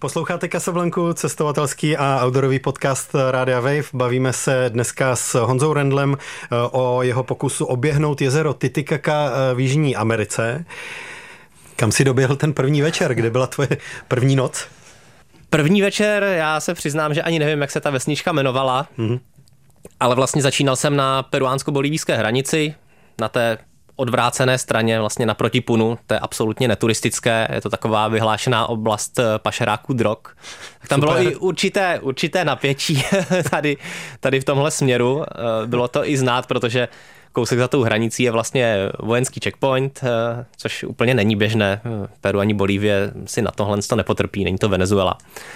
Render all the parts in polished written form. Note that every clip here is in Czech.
Posloucháte Casablanku, cestovatelský a outdoorový podcast Rádia Wave. Bavíme se dneska s Honzou Rendlem o jeho pokusu oběhnout jezero Titicaca v Jižní Americe. Kam si doběhl ten první večer? Kde byla tvoje první noc? První večer, já se přiznám, že ani nevím, jak se ta vesnička jmenovala, ale vlastně začínal jsem na peruánsko-bolívijské hranici, na té odvrácené straně, vlastně naproti Punu, to je absolutně neturistické, je to taková vyhlášená oblast pašeráků drog. Tak tam bylo i určité napětí tady v tomhle směru, bylo to i znát, protože kousek za tou hranicí je vlastně vojenský checkpoint, což úplně není běžné. Peru ani Bolívie si na tohle to nepotrpí, není to Venezuela.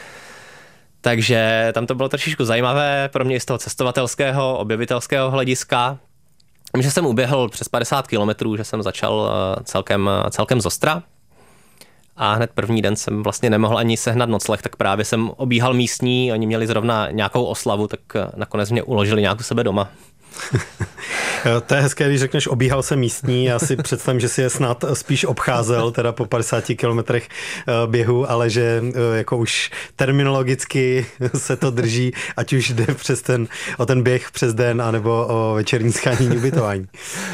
Takže tam to bylo trošičku zajímavé pro mě i z toho cestovatelského, objevitelského hlediska. Vím, že jsem uběhl přes 50 kilometrů, že jsem začal celkem zostra. A hned první den jsem vlastně nemohl ani sehnat nocleh, tak právě jsem obíhal místní, oni měli zrovna nějakou oslavu, tak nakonec mě uložili nějak u sebe doma. To je hezké, když řekneš obíhal se místní, já si představím, že si je snad spíš obcházel, teda po 50 kilometrech běhu, ale že jako už terminologicky se to drží, ať už jde o ten běh přes den, anebo o večerní shánění ubytování.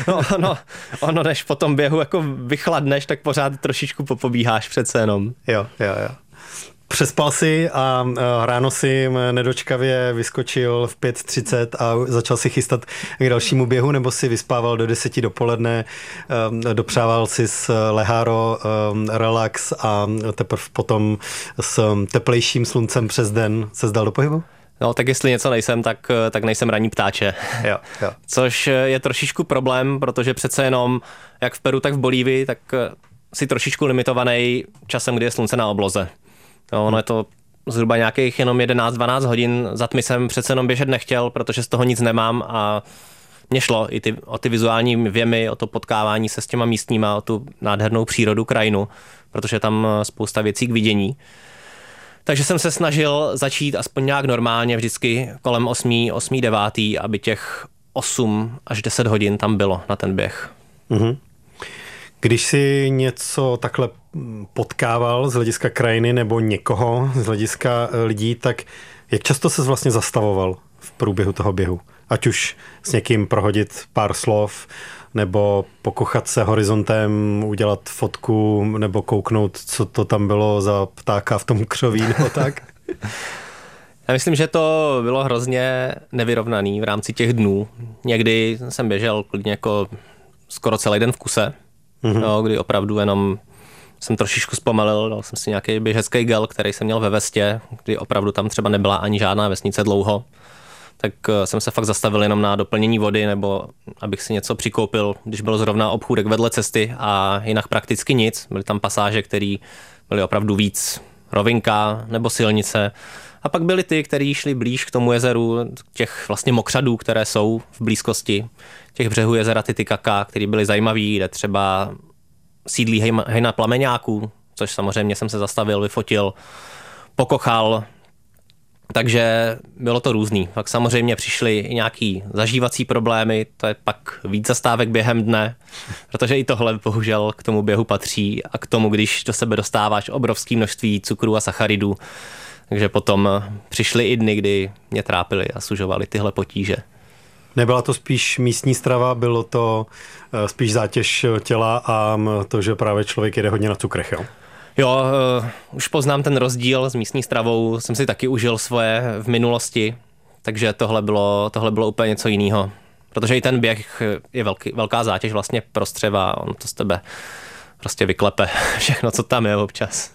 Ono než po tom běhu jako vychladneš, tak pořád trošičku popobíháš přece jenom. Jo. Přespal si a ráno si nedočkavě vyskočil v 5:30 a začal si chystat k dalšímu běhu, nebo si vyspával do 10 dopoledne, dopřával si s leháro, relax a teprve potom s teplejším sluncem přes den se zdal do pohybu? No, tak jestli něco nejsem, tak nejsem ranní ptáče. Jo. Což je trošičku problém, protože přece jenom jak v Peru, tak v Bolívii, tak si trošičku limitovaný časem, kdy je slunce na obloze. No, ono je to zhruba nějakých jenom 11-12 hodin, za tmy jsem přece jenom běžet nechtěl, protože z toho nic nemám a mě šlo i o ty vizuální věmy, o to potkávání se s těma místníma, o tu nádhernou přírodu, krajinu, protože tam spousta věcí k vidění. Takže jsem se snažil začít aspoň nějak normálně, vždycky kolem 8-9, aby těch 8 až 10 hodin tam bylo na ten běh. Mhm. Když si něco takhle potkával z hlediska krajiny nebo někoho z hlediska lidí, tak jak často ses vlastně zastavoval v průběhu toho běhu? Ať už s někým prohodit pár slov, nebo pokochat se horizontem, udělat fotku, nebo kouknout, co to tam bylo za ptáka v tom křoví, nebo tak? Já myslím, že to bylo hrozně nevyrovnaný v rámci těch dnů. Někdy jsem běžel klidně jako skoro celý den v kuse, kdy opravdu jenom jsem trošičku zpomalil, dal jsem si nějaký běžecký gel, který jsem měl ve vestě, kdy opravdu tam třeba nebyla ani žádná vesnice dlouho. Tak jsem se fakt zastavil jenom na doplnění vody, nebo abych si něco přikoupil, když byl zrovna obchůdek vedle cesty a jinak prakticky nic. Byly tam pasáže, které byly opravdu víc rovinka nebo silnice. A pak byly ty, které šly blíž k tomu jezeru, těch vlastně mokřadů, které jsou v blízkosti těch břehů jezera Titicaca, které byly zajímavý, kde třeba sídlí hejna plameňáků, což samozřejmě jsem se zastavil, vyfotil, pokochal, takže bylo to různý. Pak samozřejmě přišly i nějaký zažívací problémy, to je pak víc zastávek během dne, protože i tohle bohužel k tomu běhu patří a k tomu, když do sebe dostáváš obrovské množství cukrů a sacharidů, takže potom přišly i dny, kdy mě trápily a sužovaly tyhle potíže. Nebyla to spíš místní strava, bylo to spíš zátěž těla a to, že právě člověk jede hodně na cukrech, jo? Jo, už poznám ten rozdíl s místní stravou, jsem si taky užil svoje v minulosti, takže tohle bylo úplně něco jiného. Protože i ten běh je velká zátěž vlastně pro střeva, on to z tebe prostě vyklepe všechno, co tam je občas.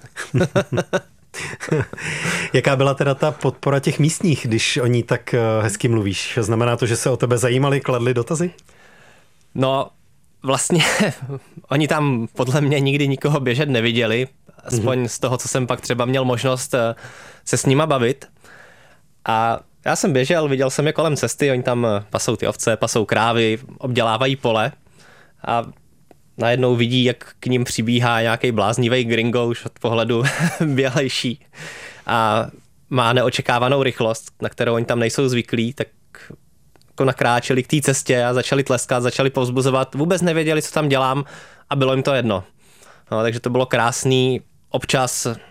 Jaká byla teda ta podpora těch místních, když o ní tak hezky mluvíš? Znamená to, že se o tebe zajímali, kladli dotazy? No, vlastně oni tam podle mě nikdy nikoho běžet neviděli, aspoň z toho, co jsem pak třeba měl možnost se s nima bavit. A já jsem běžel, viděl jsem je kolem cesty, oni tam pasou ty ovce, pasou krávy, obdělávají pole a najednou vidí, jak k ním přibíhá nějaký bláznivý gringo už od pohledu bělejší a má neočekávanou rychlost, na kterou oni tam nejsou zvyklí, tak jako nakráčeli k té cestě a začali tleskat, začali povzbuzovat, vůbec nevěděli, co tam dělám a bylo jim to jedno. No, takže to bylo krásný, občas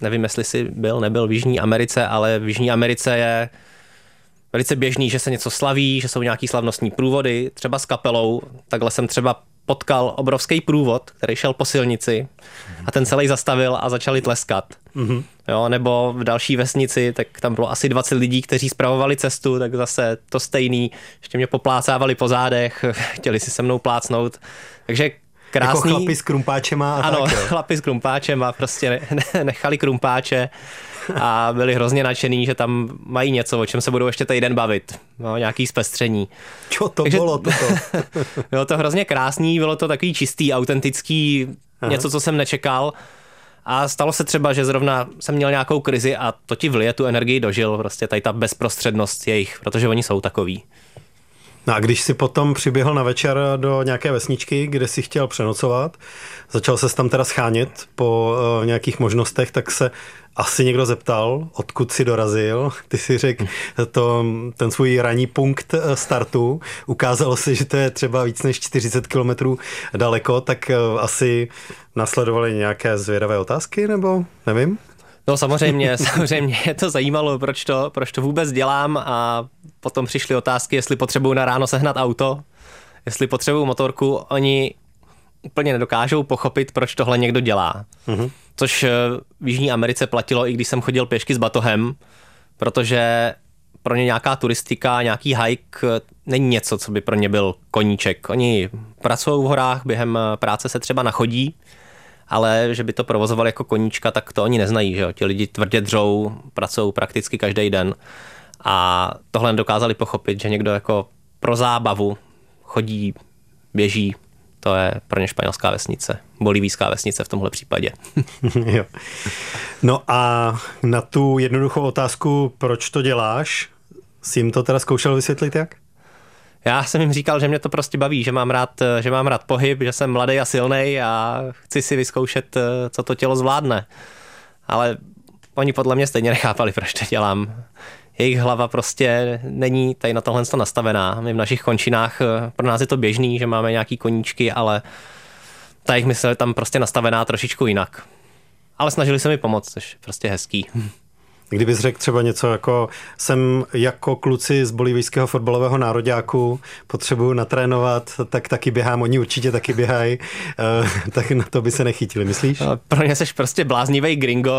nevím, jestli jsi nebyl v Jižní Americe, ale v Jižní Americe je velice běžný, že se něco slaví, že jsou nějaký slavnostní průvody, třeba s kapelou. Takhle jsem třeba potkal obrovský průvod, který šel po silnici a ten celý zastavil a začali tleskat. Mm-hmm. Jo, nebo v další vesnici, tak tam bylo asi 20 lidí, kteří spravovali cestu, tak zase to stejný, ještě mě poplácávali po zádech, chtěli si se mnou plácnout. Takže krásný. Jako chlapi s krumpáčema a ano, tak, jo. chlapi s krumpáčema prostě nechali krumpáče a byli hrozně nadšený, že tam mají něco, o čem se budou ještě týden bavit. No, nějaký zpestření. Čo to bylo toto? Bylo to hrozně krásný, bylo to takový čistý, autentický, něco, co jsem nečekal. A stalo se třeba, že zrovna jsem měl nějakou krizi a to ti vlije tu energii dožil, prostě tady ta bezprostřednost jejich, protože oni jsou takový. No a když si potom přiběhl na večer do nějaké vesničky, kde si chtěl přenocovat, začal ses tam teda schánět po nějakých možnostech, tak se asi někdo zeptal, odkud si dorazil. Ty si řekl ten svůj ranní punkt startu. Ukázalo se, že to je třeba víc než 40 kilometrů daleko, tak asi nasledovaly nějaké zvědavé otázky, nebo nevím? No samozřejmě je to zajímalo, proč to vůbec dělám a potom přišly otázky, jestli potřebuju na ráno sehnat auto, jestli potřebuju motorku, oni úplně nedokážou pochopit, proč tohle někdo dělá. Mm-hmm. Což v Jižní Americe platilo, i když jsem chodil pěšky s batohem, protože pro ně nějaká turistika, nějaký hike není něco, co by pro ně byl koníček. Oni pracují v horách, během práce se třeba nachodí, ale že by to provozovali jako koníčka, tak to oni neznají, že jo? Ti lidi tvrdě dřou, pracují prakticky každý den a tohle nedokázali pochopit, že někdo jako pro zábavu chodí, běží, to je pro ně španělská vesnice, bolivijská vesnice v tomhle případě. Jo. No a na tu jednoduchou otázku, proč to děláš, jsi jim to teda zkoušel vysvětlit jak? Já jsem jim říkal, že mě to prostě baví, že mám rád pohyb, že jsem mladý a silnej a chci si vyzkoušet, co to tělo zvládne. Ale oni podle mě stejně nechápali, proč to dělám. Jejich hlava prostě není tady na tohle nastavená. My v našich končinách, pro nás je to běžný, že máme nějaký koníčky, ale ta jejich mysl je tam prostě nastavená trošičku jinak. Ale snažili se mi pomoct, což je prostě hezký. Kdybys řekl třeba něco jako jsem jako kluci z bolivijského fotbalového nároďáku, potřebuju natrénovat, tak taky běhám, oni určitě taky běhají, tak na to by se nechytili, myslíš? No, pro ně seš prostě bláznivý gringo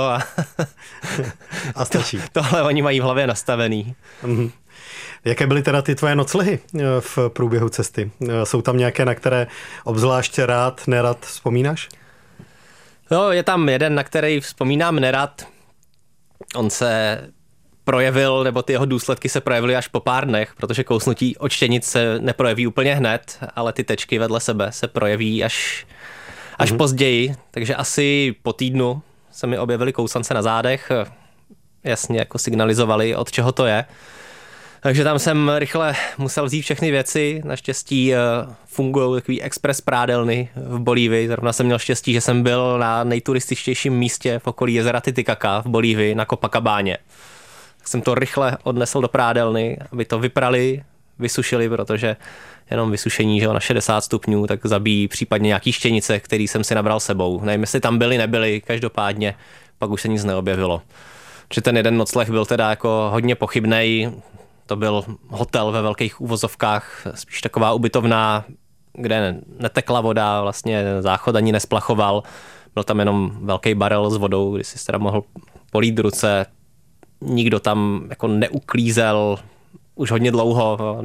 a stačí. Tohle oni mají v hlavě nastavený. Mhm. Jaké byly teda ty tvoje noclehy v průběhu cesty? Jsou tam nějaké, na které obzvlášť nerad vzpomínáš? No, je tam jeden, na který vzpomínám nerad. On se projevil, nebo ty jeho důsledky se projevily až po pár dnech, protože kousnutí od štěnic se neprojeví úplně hned, ale ty tečky vedle sebe se projeví až později. Takže asi po týdnu se mi objevily kousance na zádech, jasně jako signalizovali, od čeho to je. Takže tam jsem rychle musel vzít všechny věci. Naštěstí fungují takový express prádelny v Bolívii. Zrovna jsem měl štěstí, že jsem byl na nejturističtějším místě v okolí jezera Titicaca v Bolívii na Copacabáně. Tak jsem to rychle odnesl do prádelny, aby to vyprali, vysušili, protože jenom vysušení, že na 60 stupňů, tak zabíjí případně nějaký štěnice, který jsem si nabral sebou. Nevím, jestli tam nebyly, každopádně pak už se nic neobjevilo. Že ten jeden nocleh byl teda jako hodně pochybnej. To byl hotel ve velkých uvozovkách, spíš taková ubytovna, kde netekla voda, vlastně záchod ani nesplachoval. Byl tam jenom velký barel s vodou, kdy si teda mohl polít ruce. Nikdo tam jako neuklízel už hodně dlouho,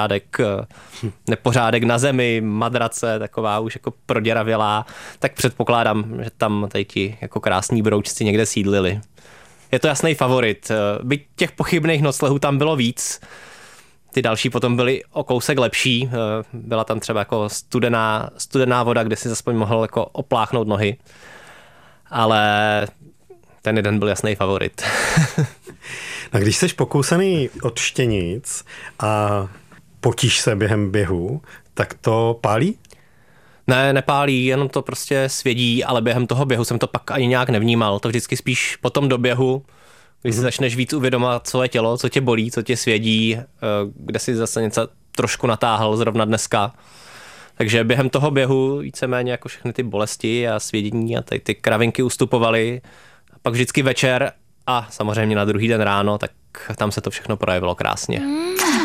nepořádek na zemi, madrace, taková už jako proděravělá. Tak předpokládám, že tam tady ti jako krásní broučci někde sídlili. Je to jasný favorit. Byť těch pochybných noclehů tam bylo víc. Ty další potom byly o kousek lepší. Byla tam třeba jako studená voda, kde si aspoň mohl jako opláchnout nohy. Ale ten jeden byl jasný favorit. A když jsi pokousaný od štěnic a potíš se během běhu, tak to pálí? Ne, nepálí, jenom to prostě svědí, ale během toho běhu jsem to pak ani nějak nevnímal. To vždycky spíš po tom doběhu, když si začneš víc uvědomovat, co je tělo, co tě bolí, co tě svědí, kde si zase něco trošku natáhl zrovna dneska. Takže během toho běhu víceméně jako všechny ty bolesti a svědění a ty kravinky ustupovaly. pak vždycky večer a samozřejmě na druhý den ráno, tak tam se to všechno projevilo krásně.